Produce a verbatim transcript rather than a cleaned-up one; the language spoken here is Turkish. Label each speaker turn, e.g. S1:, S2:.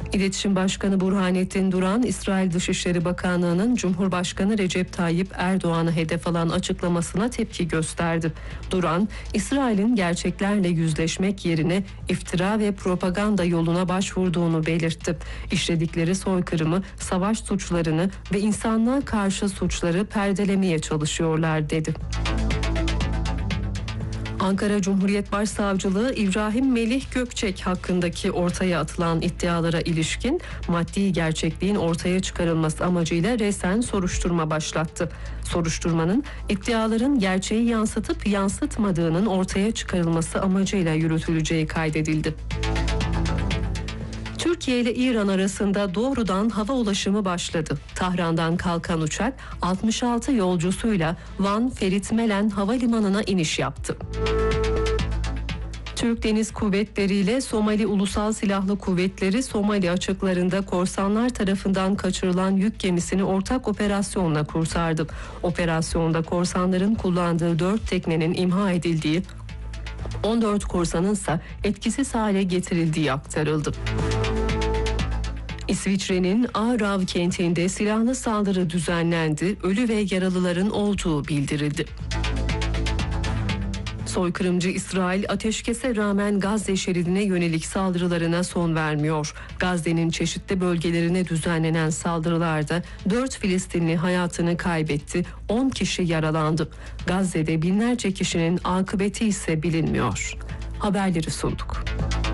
S1: İletişim Başkanı Burhanettin Duran, İsrail Dışişleri Bakanlığı'nın Cumhurbaşkanı Recep Tayyip Erdoğan'ı hedef alan açıklamasına tepki gösterdi. Duran, İsrail'in gerçeklerle yüzleşmek yerine iftira ve propaganda yoluna başvurduğunu belirtti. İşledikleri soykırımı, savaş suçlarını ve insanlığa karşı suçları perdelemeye çalışıyorlar dedi. Ankara Cumhuriyet Başsavcılığı İbrahim Melih Gökçek hakkındaki ortaya atılan iddialara ilişkin maddi gerçekliğin ortaya çıkarılması amacıyla resen soruşturma başlattı. Soruşturmanın iddiaların gerçeği yansıtıp yansıtmadığının ortaya çıkarılması amacıyla yürütüleceği kaydedildi. Türkiye ile İran arasında doğrudan hava ulaşımı başladı. Tahran'dan kalkan uçak altmış altı yolcusuyla Van Ferit Melen Havalimanı'na iniş yaptı. Türk Deniz Kuvvetleri ile Somali Ulusal Silahlı Kuvvetleri Somali açıklarında korsanlar tarafından kaçırılan yük gemisini ortak operasyonla kurtardı. Operasyonda korsanların kullandığı dört teknenin imha edildiği, on dört korsanın ise etkisiz hale getirildiği aktarıldı. İsviçre'nin Aarau kentinde silahlı saldırı düzenlendi, ölü ve yaralıların olduğu bildirildi. Soykırımcı İsrail ateşkese rağmen Gazze şeridine yönelik saldırılarına son vermiyor. Gazze'nin çeşitli bölgelerine düzenlenen saldırılarda dört Filistinli hayatını kaybetti, on kişi yaralandı. Gazze'de binlerce kişinin akıbeti ise bilinmiyor. Haberleri sunduk.